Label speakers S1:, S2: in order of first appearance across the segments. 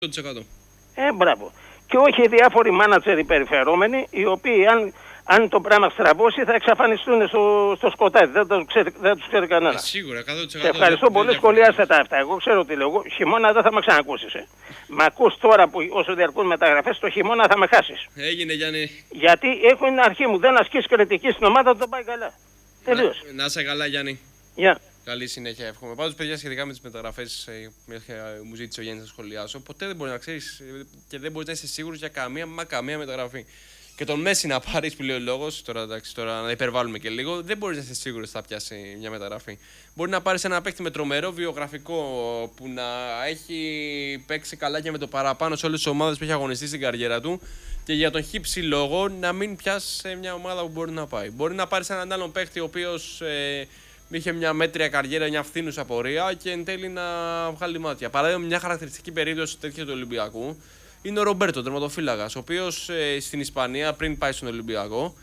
S1: 100%.
S2: Μπράβο. Και όχι διάφοροι μάνατζερ περιφερόμενοι, οι οποίοι αν το πράγμα στραβώσει θα εξαφανιστούν στο σκοτάδι. Δεν τους ξέρει κανένα.
S1: Σίγουρα, 100%.
S2: Σε ευχαριστώ πολύ, σχολιάστε τα αυτά. Εγώ ξέρω τι λέω. Χειμώνα δεν θα με ξανακούσεις. Μ' ακούς τώρα που όσο διαρκούν μεταγραφές, το χειμώνα θα με χάσεις.
S1: Έγινε, Γιάννη.
S2: Γιατί έχω την αρχή μου. Δεν ασκείς κριτική στην ομάδα, δεν πάει καλά. Τελείως.
S1: Να είσαι καλά, Γιάννη.
S2: Γεια.
S1: Καλή συνέχεια, εύχομαι. Πάντως, παιδιά, σχετικά με τις μεταγραφές, μου ζήτησε ο Γιάννης να σχολιάσω. Ποτέ δεν μπορεί να ξέρεις και δεν μπορεί να είσαι σίγουρος για καμία μεταγραφή. Και τον Μέση να πάρεις που λέει ο λόγος, τώρα να υπερβάλλουμε και λίγο, δεν μπορείς να είσαι σίγουρος ότι θα πιάσει μια μεταγραφή. Μπορεί να πάρεις ένα παίκτη με τρομερό βιογραφικό που να έχει παίξει καλά και με το παραπάνω σε όλες τις ομάδες που έχει αγωνιστεί στην καριέρα του και για τον χύψη λόγο να μην πιάσει σε μια ομάδα που μπορεί να πάει. Μπορεί να πάρεις έναν άλλον παίκτη ο οποίος είχε μια μέτρια καριέρα, μια φθήνουσα πορεία και εν τέλει να βγάλει μάτια. Παράδειγμα, μια χαρακτηριστική περίπτωση τέτοια του Ολυμπιακού είναι ο Ρομπέρτο, τερματοφύλακας, ο οποίος στην Ισπανία πριν πάει στον Ολυμπιακό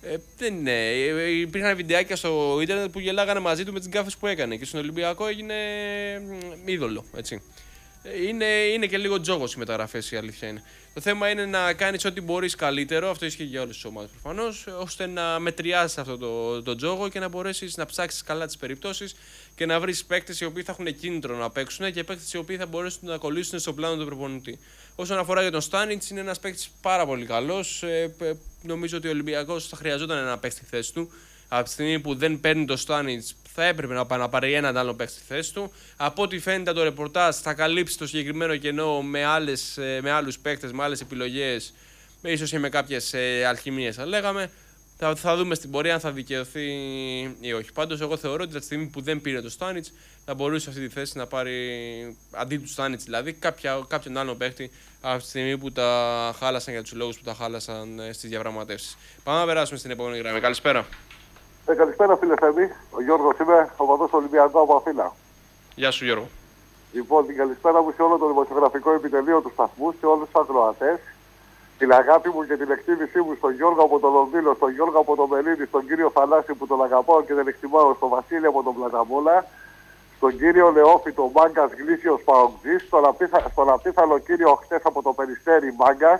S1: υπήρχαν βιντεάκια στο ίντερνετ που γελάγανε μαζί του με τις γκάφες που έκανε και στον Ολυμπιακό έγινε είδωλο, έτσι. Είναι και λίγο τζόγος οι μεταγραφές, η αλήθεια είναι. Το θέμα είναι να κάνεις ό,τι μπορείς καλύτερο, αυτό ισχύει για όλες τις ομάδες προφανώς, ώστε να μετριάσεις αυτό το τζόγο και να μπορέσεις να ψάξεις καλά τις περιπτώσεις και να βρεις παίκτες οι οποίοι θα έχουν κίνητρο να παίξουν και παίκτες οι οποίοι θα μπορέσουν να κολλήσουν στο πλάνο του προπονητή. Όσον αφορά για τον Στάνιτς, είναι ένας παίκτης πάρα πολύ καλός. Νομίζω ότι ο Ολυμπιακός θα χρειαζόταν ένα παίκτη στη θέση του. Από τη στιγμή που δεν παίρνει το Στάνιτς, θα έπρεπε να πάρει έναν άλλο παίκτη στη θέση του. Από ό,τι φαίνεται το ρεπορτάζ θα καλύψει το συγκεκριμένο κενό με άλλους παίκτες, με άλλες επιλογές, ίσως και με κάποιες αλχημίες θα λέγαμε. Θα δούμε στην πορεία αν θα δικαιωθεί ή όχι. Πάντως, εγώ θεωρώ ότι από τη στιγμή που δεν πήρε το Στάνιτς, θα μπορούσε αυτή τη θέση να πάρει αντί του Στάνιτς δηλαδή κάποιον άλλο παίκτη από τη στιγμή που τα χάλασαν για τους λόγους που τα χάλασαν στις διαπραγματεύσεις. Πάμε να περάσουμε στην επόμενη γραμμή. Καλησπέρα.
S3: Καλησπέρα, φίλε Θέμη. Ο Γιώργος είμαι, οπαδός του Ολυμπιακού από Αθήνα.
S1: Γεια σου, Γιώργο.
S3: Λοιπόν, την καλησπέρα μου σε όλο το δημοσιογραφικό επιτελείο του σταθμού, σε όλους τους ακροατές. Την αγάπη μου και την εκτίμησή μου στον Γιώργο από τον Λονδίνο, στον Γιώργο από τον Μελίδη, στον κύριο Θανάση που τον αγαπάω και τον εκτιμάω, στον Βασίλη από τον Πλαταμόλα, στον κύριο Νεόφυτο Μάγκας Γλήσιος Παοκτζής, στον απίθανο κύριο χτες από το Περιστέρι Μάγκας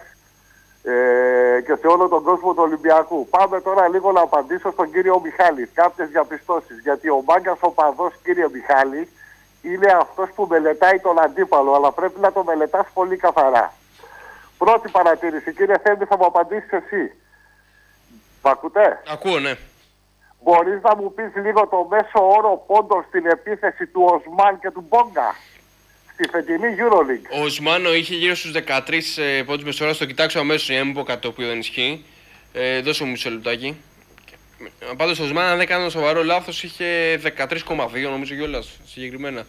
S3: και σε όλο τον κόσμο του Ολυμπιακού. Πάμε τώρα λίγο να απαντήσω στον κύριο Μιχάλη. Κάποιες διαπιστώσεις. Γιατί ο Μάγκας ο παδός, κύριε Μιχάλη, είναι αυτός που μελετάει τον αντίπαλο, αλλά πρέπει να το μελετάς πολύ καθαρά. Πρώτη παρατήρηση, κύριε Θέμη, θα μου απαντήσεις εσύ. Μ' ακούτε?
S1: Ακούω, ναι.
S3: Μπορείς να μου πεις λίγο το μέσο όρο πόντων στην επίθεση του Οσμάν και του Μπόγκα στη φετινή EuroLeague?
S1: Ο Οσμάνο είχε γύρω στους 13 πόντους μέσο όρο, το κοιτάξω αμέσως για να μην πω κάτι το οποίο δεν ισχύει. Δώσε μου μισό λεπτάκι. Πάντως ο Οσμάν, αν δεν κάνω σοβαρό λάθος, είχε 13,2 νομίζω κιόλας συγκεκριμένα.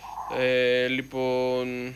S1: Λοιπόν...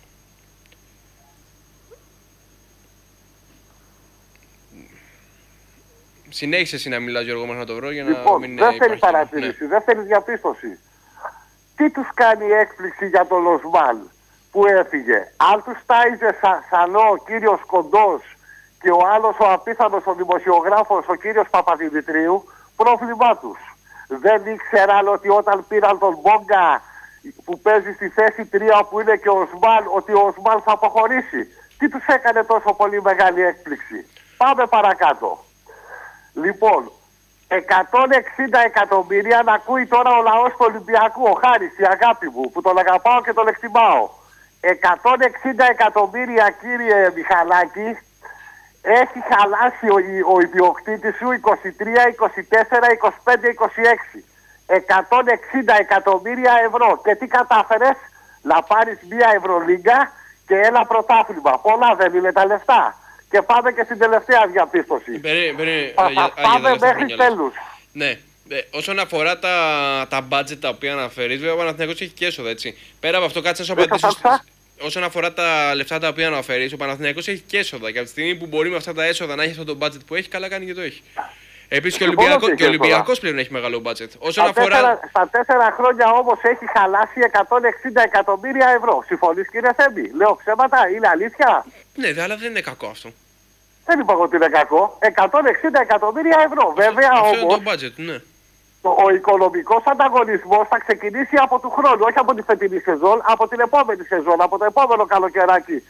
S1: Συνέχισε εσύ να μιλάς, Γιώργο, μας να το βρω για να μην είναι.
S3: Δεύτερη παρατήρηση, δεύτερη διαπίστωση. Τι τους κάνει έκπληξη για τον Οσμάν που έφυγε? Αν τους τάιζε σανό ο κύριος Κοντός και ο άλλος ο απίθανος ο δημοσιογράφος ο κύριος Παπαδημητρίου, πρόβλημά τους. Δεν ήξεραν ότι όταν πήραν τον Μπόγκα που παίζει στη θέση 3 που είναι και ο Οσμάν, ότι ο Οσμάν θα αποχωρήσει? Τι τους έκανε τόσο πολύ μεγάλη έκπληξη? Πάμε παρακάτω. Λοιπόν, 160 εκατομμύρια να ακούει τώρα ο λαός του Ολυμπιακού, ο Χάρης, η αγάπη μου, που τον αγαπάω και τον εκτιμάω. 160 εκατομμύρια, κύριε Μιχαλάκη, έχει χαλάσει ο ιδιοκτήτης σου 23, 24, 25, 26. 160 εκατομμύρια ευρώ. Και τι κατάφερες? Να πάρεις μια Ευρωλίγκα και ένα πρωτάθλημα. Πολλά δεν είναι τα λεφτά. Και πάμε και στην τελευταία διαπίστωση. Πάμε μέχρι τέλους.
S1: Ναι. Όσον αφορά τα budget τα οποία αναφέρεις, βέβαια ο Παναθηναϊκός έχει και έσοδα, έτσι. Πέρα από αυτό, κάτσε να σου απαντήσω. Όσον αφορά τα λεφτά τα οποία αναφέρεις, ο Παναθηναϊκός έχει και έσοδα. Και από τη στιγμή που μπορεί με αυτά τα έσοδα να έχει αυτό το budget που έχει, καλά κάνει και το έχει. Επίσης και ο Ολυμπιακός πλέον έχει μεγάλο budget.
S3: Στα 4 χρόνια όμως έχει χαλάσει 160 εκατομμύρια ευρώ. Συμφωνείς, κύριε Θέμη? Λέω ψέματα? Είναι αλήθεια?
S1: Ναι, αλλά δεν είναι κακό αυτό.
S3: Δεν είπα ότι είναι κακό. 160 εκατομμύρια ευρώ. Βέβαια
S1: αυτό
S3: όμως.
S1: Είναι το budget, ναι.
S3: Ο οικονομικός ανταγωνισμός θα ξεκινήσει από του χρόνου, όχι από τη φετινή σεζόν, από την επόμενη σεζόν, από το επόμενο καλοκαιράκι